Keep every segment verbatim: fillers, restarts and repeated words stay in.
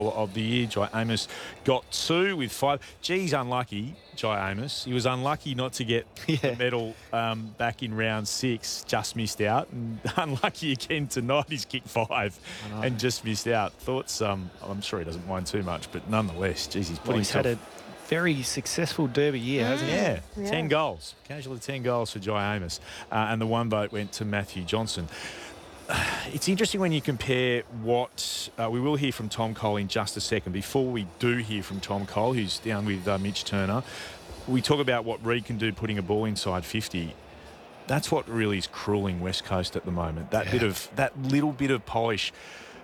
of the year. Jai Amos got two with five. Geez, unlucky, Jai Amos. He was unlucky not to get yeah. the medal um, back in round six. Just missed out. And unlucky again tonight. He's kicked five and just missed out. Thoughts, um, I'm sure he doesn't mind too much, but nonetheless, geez, he's put well, himself... He's had a very successful Derby year, hasn't he? Yeah, Yeah. ten goals. Casually ten goals for Jai Amos. Uh, and the one vote went to Matthew Johnson. It's interesting when you compare what uh, we will hear from Tom Cole in just a second. Before we do hear from Tom Cole, who's down with uh, Mitch Turner, we talk about what Reid can do putting a ball inside fifty. That's what really is cruelling West Coast at the moment. That yeah. bit of that little bit of polish.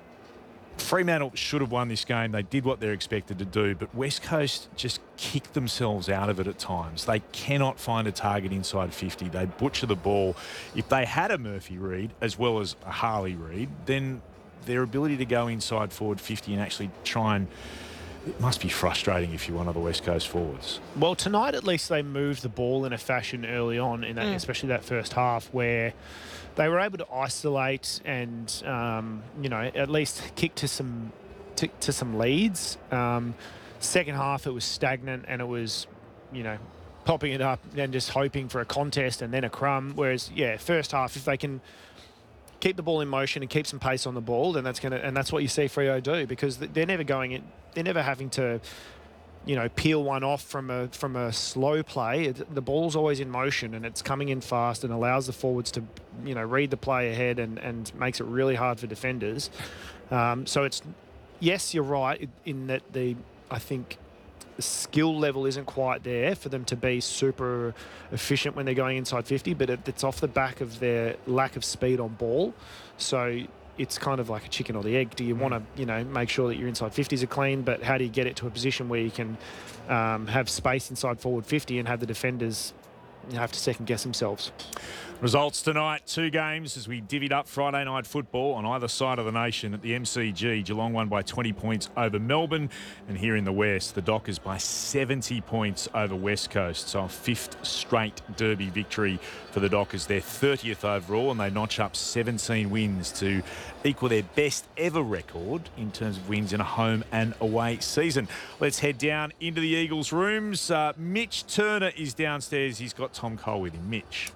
Fremantle should have won this game. They did what they're expected to do, but West Coast just kicked themselves out of it at times. They cannot find a target inside fifty. They butcher the ball. If they had a Murphy Reid as well as a Harley Reid, then their ability to go inside forward fifty and actually try and... It must be frustrating if you're one of the West Coast forwards. Well, tonight at least they moved the ball in a fashion early on, in that, mm. especially that first half, where they were able to isolate and, um, you know, at least kick to some to, to some leads. Um, second half, it was stagnant and it was, you know, popping it up and just hoping for a contest and then a crumb. Whereas, yeah, first half, if they can keep the ball in motion and keep some pace on the ball, then that's gonna, and that's what you see Freo do, because they're never going in, they're never having to, you know, peel one off from a from a slow play. It, the ball's always in motion and it's coming in fast and allows the forwards to, you know, read the play ahead and and makes it really hard for defenders. Um, so it's, yes, you're right in that the I think the skill level isn't quite there for them to be super efficient when they're going inside fifty, but it, it's off the back of their lack of speed on ball. So it's kind of like a chicken or the egg. Do you want to, you know, make sure that your inside fifties are clean, but how do you get it to a position where you can um, have space inside forward fifty and have the defenders have to second guess themselves? Results tonight, two games as we divvied up Friday night football on either side of the nation at the M C G. Geelong won by twenty points over Melbourne, and here in the West, the Dockers by seventy points over West Coast. So a fifth straight Derby victory for the Dockers, their thirtieth overall, and they notch up seventeen wins to equal their best ever record in terms of wins in a home and away season. Let's head down into the Eagles' rooms. Uh, Mitch Turner is downstairs. He's got Tom Cole with him. Mitch.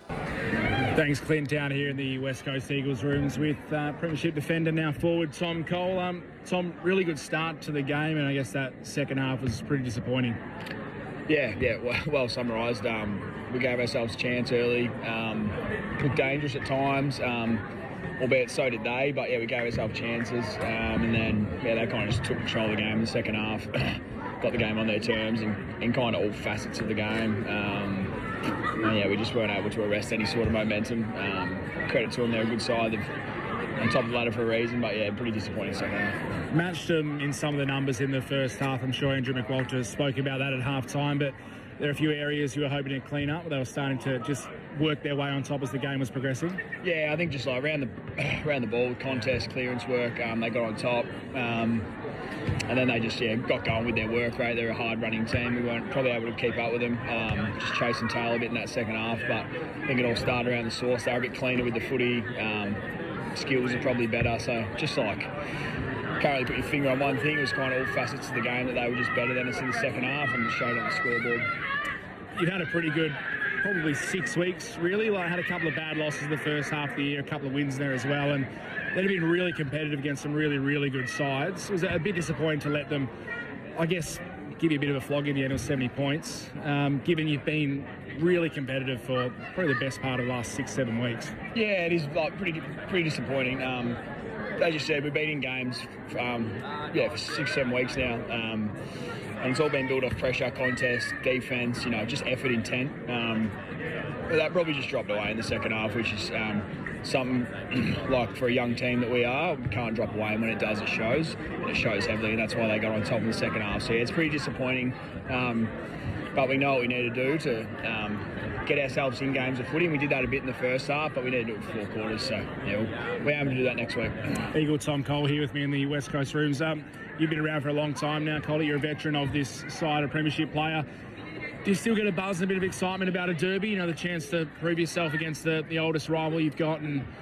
Thanks, Clint. Down here in the West Coast Eagles rooms with uh, Premiership defender, now forward, Tom Cole. Um, Tom, really good start to the game, and I guess that second half was pretty disappointing. Yeah, yeah, well, well summarised. Um, we gave ourselves a chance early, um, looked dangerous at times, um, albeit so did they, but yeah, we gave ourselves chances, um, and then yeah, they kind of just took control of the game in the second half, got the game on their terms in, in kind of all facets of the game. Um, And yeah, we just weren't able to arrest any sort of momentum. Um, credit to them, they're a good side. They're on top of the ladder for a reason, but yeah, pretty disappointing second half. Matched them in some of the numbers in the first half. I'm sure Andrew McWalter spoke about that at half time, but there are a few areas you were hoping to clean up. They were starting to just work their way on top as the game was progressing. Yeah, I think just like around the around the ball, contest, clearance work, um, they got on top. Um, And then they just, yeah, got going with their work rate. They're a hard-running team. We weren't probably able to keep up with them, um, just chasing tail a bit in that second half. But I think it all started around the source. They were a bit cleaner with the footy. Um, skills are probably better. So just like, can't really put your finger on one thing. It was kind of all facets of the game that they were just better than us in the second half, and showed on the scoreboard. You've had a pretty good, probably six weeks, really. Like, had a couple of bad losses the first half of the year, a couple of wins there as well. And they've been really competitive against some really, really good sides. It was a bit disappointing to let them, I guess, give you a bit of a flog in the end of seventy points, um, given you've been really competitive for probably the best part of the last six, seven weeks. Yeah, it is like pretty pretty disappointing. Um, as you said, we've been in games um, yeah, for six, seven weeks now. Um, and it's all been built off pressure, contest, defence, you know, just effort, intent. Um, but that probably just dropped away in the second half, which is... Um, something like for a young team that we are, we can't drop away, and when it does, it shows, and it shows heavily, and that's why they got on top in the second half. So yeah, it's pretty disappointing, um, but we know what we need to do to um, get ourselves in games of footy, and we did that a bit in the first half, but we need to do it for four quarters, so yeah, we'll, we're able to do that next week. Eagle Tom Cole here with me in the West Coast rooms. Um, you've been around for a long time now, Cole. You're a veteran of this side, a premiership player. Do you still get a buzz and a bit of excitement about a derby? You know, the chance to prove yourself against the, the oldest rival you've got, and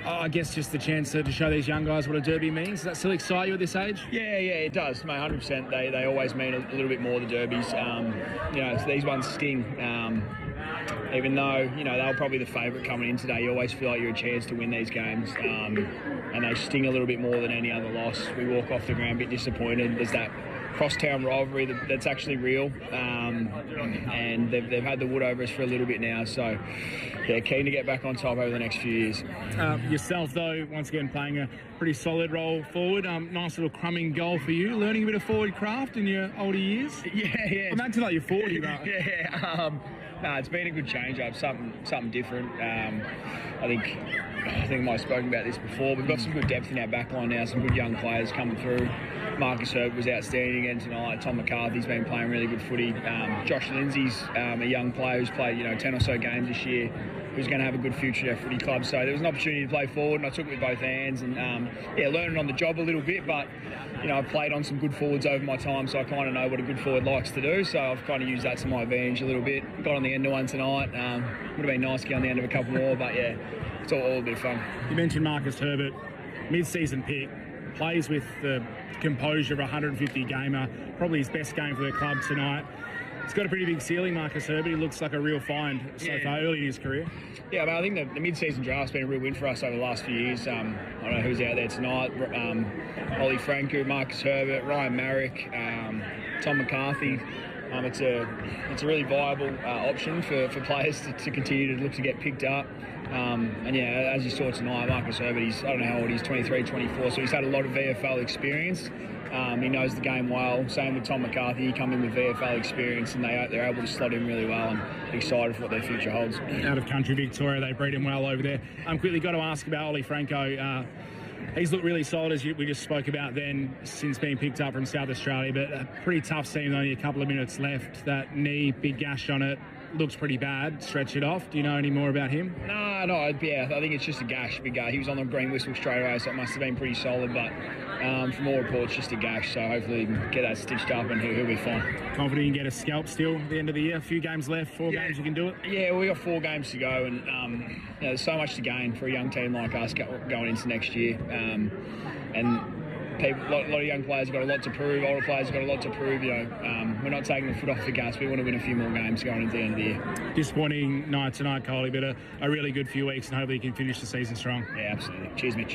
I guess just the chance to, to show these young guys what a derby means. Does that still excite you at this age? Yeah, yeah, it does, mate, one hundred percent. They, they always mean a, a little bit more, the derbies. Um, you know, these ones sting. Um, even though, you know, they were probably the favourite coming in today, you always feel like you're a chance to win these games. Um, and they sting a little bit more than any other loss. We walk off the ground a bit disappointed. There's that cross-town rivalry that, that's actually real. Um, and they've, they've had the wood over us for a little bit now. So, yeah, keen to get back on top over the next few years. Uh, yourself, though, once again playing a pretty solid role forward. Um, nice little crumbing goal for you. Learning a bit of forward craft in your older years. Yeah, yeah. I'm acting like you're forty, though. yeah. Um, no, it's been a good change up, something something different. Um, I think I think I might have spoken about this before. We've got some good depth in our back line now, some good young players coming through. Marcus Herbert was outstanding again tonight. Tom McCarthy's been playing really good footy. Um, Josh Lindsay's um, a young player who's played, you know, ten or so games this year, who's going to have a good future at our footy club. So there was an opportunity to play forward, and I took it with both hands. And um, yeah, learning on the job a little bit, but you know, I've played on some good forwards over my time, so I kind of know what a good forward likes to do. So I've kind of used that to my advantage a little bit. Got on the end of one tonight. Um, would have been nice to get on the end of a couple more, but yeah, it's all, all a bit of fun. You mentioned Marcus Herbert, mid-season pick, plays with the composure of a one hundred fifty gamer, probably his best game for the club tonight. He's got a pretty big ceiling, Marcus Herbert. He looks like a real find so yeah. far early in his career. Yeah, but I think the, the mid-season draft's been a real win for us over the last few years. Um, I don't know who's out there tonight. Um, Ollie Franco, Marcus Herbert, Ryan Marrick, um, Tom McCarthy. Um, it's a it's a really viable uh, option for, for players to, to continue to look to get picked up. Um, and yeah, as you saw tonight, Marcus Herbert, he's, I don't know how old he's, twenty-three, twenty-four, so he's had a lot of V F L experience. Um, he knows the game well. Same with Tom McCarthy. He come in with V F L experience, and they, they're able to slot in really well, and excited for what their future holds. Out of country Victoria, they breed him well over there. I'm um, quickly got to ask about Ollie Franco. Uh, he's looked really solid, as you, we just spoke about then, since being picked up from South Australia, but a pretty tough scene, only a couple of minutes left. That knee, big gash on it, looks pretty bad. Stretch it off. Do you know any more about him? No, no, yeah, I think it's just a gash, big gash. He was on the green whistle straight away, so it must have been pretty solid, but um, from all reports, just a gash, so hopefully he can get that stitched up and he'll, he'll be fine. Confident you can get a scalp still at the end of the year? A few games left, four yeah. games you can do it? Yeah, we got four games to go, and um, you know, there's so much to gain for a young team like us going into next year. Um, and people, a lot, a lot of young players have got a lot to prove, older players have got a lot to prove. You know, um, we're not taking the foot off the gas. We want to win a few more games going into the end of the year. Disappointing night tonight, Coley, but a, a really good few weeks, and hopefully you can finish the season strong. Yeah, absolutely. Cheers, Mitch.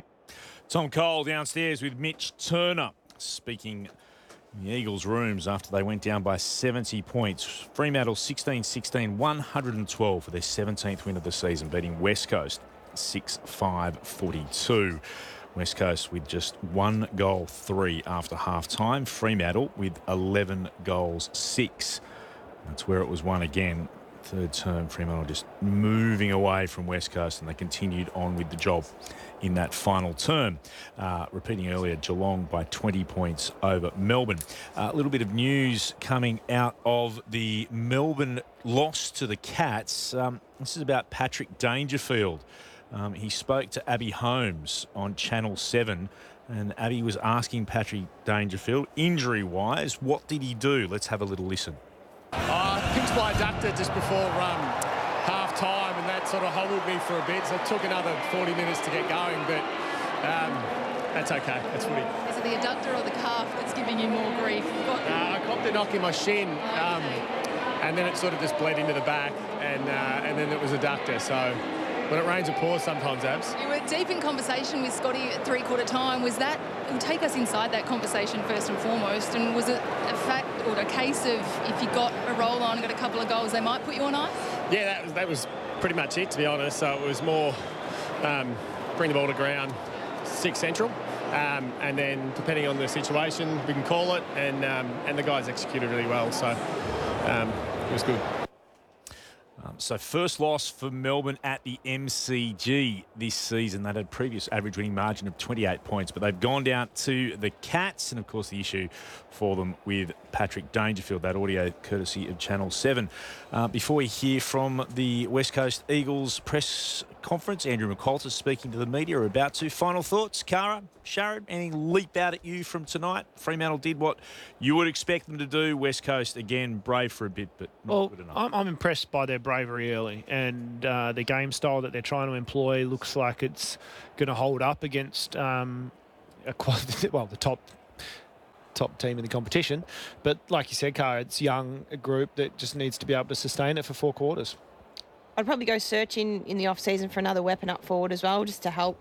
Tom Cole downstairs with Mitch Turner speaking in the Eagles' rooms after they went down by seventy points. Fremantle sixteen sixteen, one hundred twelve for their seventeenth win of the season, beating West Coast six five forty-two. West Coast with just one goal, three after half-time. Fremantle with eleven goals, six. That's where it was won again. Third term, Fremantle just moving away from West Coast, and they continued on with the job in that final term. Uh, repeating earlier, Geelong by twenty points over Melbourne. Uh, a little bit of news coming out of the Melbourne loss to the Cats. Um, this is about Patrick Dangerfield. Um, he spoke to Abby Holmes on Channel seven, and Abby was asking Patrick Dangerfield, injury-wise, what did he do? Let's have a little listen. Uh, pinched my adductor just before um, half-time, and that sort of hobbled me for a bit, so it took another forty minutes to get going, but um, that's okay. That's footy. Is it the adductor or the calf that's giving you more grief? You've got... Uh, I copped a knock in my shin, um, and then it sort of just bled into the back, and uh, and then it was adductor, so... When it rains, it pours sometimes, Abs. You were deep in conversation with Scotty at three-quarter time. Was that, will take us inside that conversation first and foremost, and was it a fact or a case of if you got a roll on, got a couple of goals, they might put you on ice? Yeah, that was, that was pretty much it, to be honest. So it was more um, bring the ball to ground, six central, um, and then depending on the situation, we can call it, and, um, and the guys executed really well, so um, it was good. Um, so first loss for Melbourne at the M C G this season. They had a previous average winning margin of twenty-eight points, but they've gone down to the Cats, and of course the issue for them with Patrick Dangerfield. That audio courtesy of Channel seven. Uh, before we hear from the West Coast Eagles press conference, Andrew McQualter speaking to the media are about to. Final thoughts, Cara, Sharad, anything leap out at you from tonight? Fremantle did what you would expect them to do. West Coast, again, brave for a bit, but not well, good enough. I'm, I'm impressed by their bravery away very early, and uh, the game style that they're trying to employ looks like it's going to hold up against um, a, well the top top team in the competition. But like you said, Cara, it's young, a group that just needs to be able to sustain it for four quarters. I'd probably go searching in the off season for another weapon up forward as well, just to help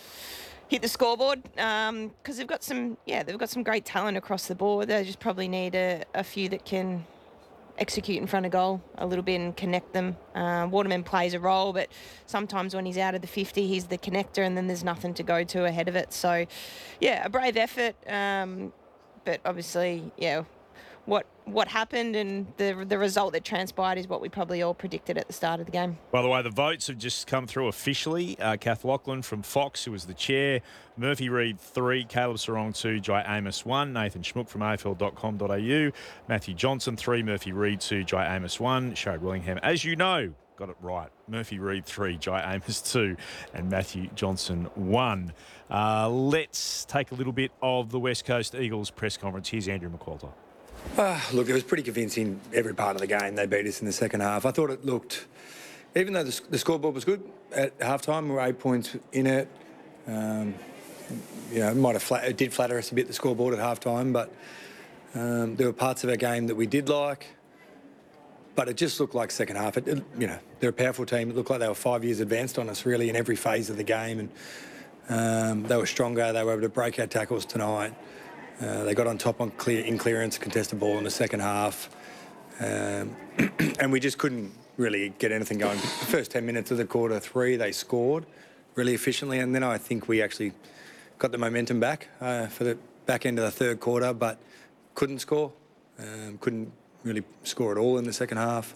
hit the scoreboard, because um, they've got some, yeah, they've got some great talent across the board. They just probably need a, a few that can execute in front of goal a little bit and connect them. Uh, Waterman plays a role, but sometimes when he's out of the fifty, he's the connector, and then there's nothing to go to ahead of it. So, yeah, a brave effort, um, but obviously, yeah, what what happened and the the result that transpired is what we probably all predicted at the start of the game. By the way, the votes have just come through officially. Uh, Kath Lachlan from Fox, who was the chair, Murphy Reid three, Caleb Sarong two, Jai Amos one, Nathan Schmuck from A F L dot com dot A U, Matthew Johnson three, Murphy Reid two, Jai Amos one, Sharad Willingham, as you know, got it right. Murphy Reid three, Jai Amos two, and Matthew Johnson one. Uh, let's take a little bit of the West Coast Eagles press conference. Here's Andrew McQualter. Uh, look, it was pretty convincing every part of the game. They beat us in the second half. I thought it looked, even though the, the scoreboard was good at halftime, we were eight points in it. Um, you know, it might have flat, it did flatter us a bit, the scoreboard at halftime, but um, there were parts of our game that we did like. But it just looked like second half. It, it, you know, they're a powerful team. It looked like they were five years advanced on us, really, in every phase of the game, and um, they were stronger. They were able to break our tackles tonight. Uh, they got on top on clear in clearance, contested ball in the second half, um, and we just couldn't really get anything going. The first ten minutes of the quarter three, they scored really efficiently, and then I think we actually got the momentum back uh, for the back end of the third quarter, but couldn't score, um, couldn't really score at all in the second half.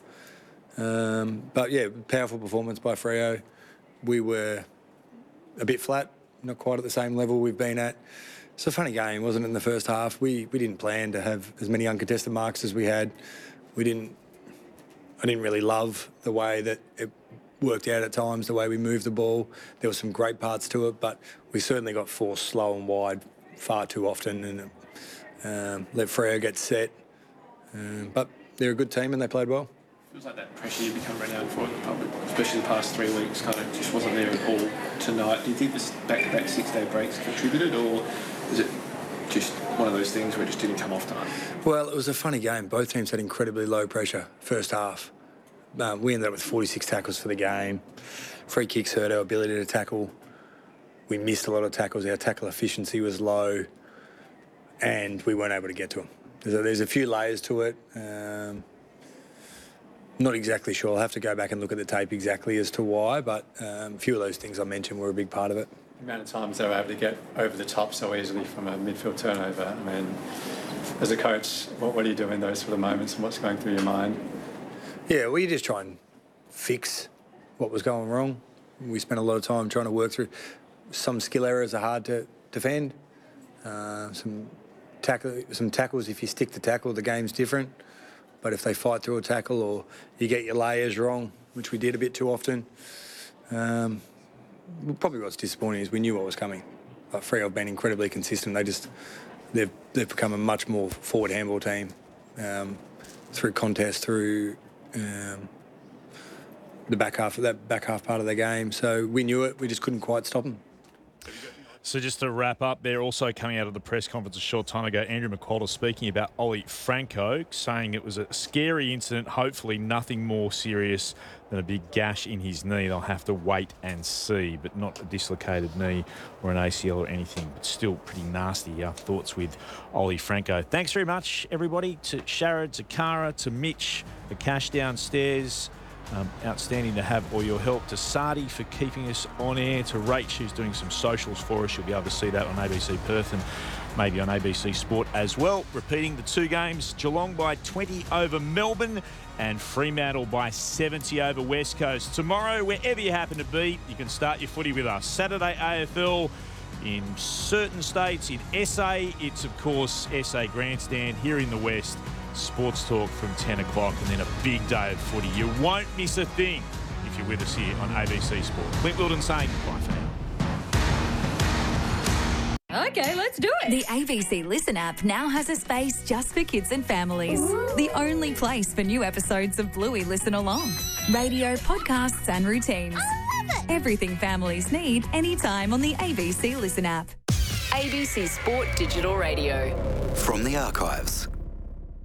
Um, but yeah, powerful performance by Freo. We were a bit flat, not quite at the same level we've been at. It's a funny game, wasn't it, in the first half? We we didn't plan to have as many uncontested marks as we had. We didn't... I didn't really love the way that it worked out at times, the way we moved the ball. There were some great parts to it, but we certainly got forced slow and wide far too often and um, let Freo get set. Um, but they're a good team and they played well. Feels like that pressure you've become renowned for in the public, especially the past three weeks, kind of just wasn't there at all tonight. Do you think this back-to-back six-day breaks contributed, or is it just one of those things where it just didn't come off tonight? Well, it was a funny game. Both teams had incredibly low pressure first half. Um, we ended up with forty-six tackles for the game. Free kicks hurt our ability to tackle. We missed a lot of tackles. Our tackle efficiency was low, and we weren't able to get to them. There's a, there's a few layers to it. Um, Not exactly sure. I'll have to go back and look at the tape exactly as to why, but um, a few of those things I mentioned were a big part of it. The amount of times they were able to get over the top so easily from a midfield turnover. I mean, as a coach, what, what are you doing those sort of moments and what's going through your mind? Yeah, well, you just try and fix what was going wrong. We spent a lot of time trying to work through. Some skill errors are hard to defend. Uh, some, tackle, some tackles, if you stick to tackle, the game's different. But if they fight through a tackle or you get your layers wrong, which we did a bit too often, um, probably what's disappointing is we knew what was coming. But Freo have been incredibly consistent. They just, they've, they've become a much more forward handball team um, through contest, through um, the back half of that back half part of the game. So we knew it. We just couldn't quite stop them. So just to wrap up, there also coming out of the press conference a short time ago, Andrew McQualter speaking about Ollie Franco, saying it was a scary incident, hopefully nothing more serious than a big gash in his knee. They'll have to wait and see, but not a dislocated knee or an A C L or anything, but still pretty nasty. Our thoughts with Ollie Franco. Thanks very much, everybody, to Sharad, to Cara, to Mitch, the cash downstairs. Um, outstanding to have all your help. To Sadi for keeping us on air. To Rach, who's doing some socials for us. You'll be able to see that on A B C Perth and maybe on A B C Sport as well. Repeating the two games, Geelong by twenty over Melbourne and Fremantle by seventy over West Coast. Tomorrow, wherever you happen to be, you can start your footy with us. Saturday A F L in certain states. In S A, it's of course S A Grandstand here in the West. Sports Talk from ten o'clock and then a big day of footy. You won't miss a thing if you're with us here on A B C Sport. Clint Wilden saying bye for now. Okay, let's do it. The A B C Listen app now has a space just for kids and families. Ooh. The only place for new episodes of Bluey Listen Along. Radio, podcasts and routines. I love it. Everything families need anytime on the A B C Listen app. A B C Sport Digital Radio. From the archives.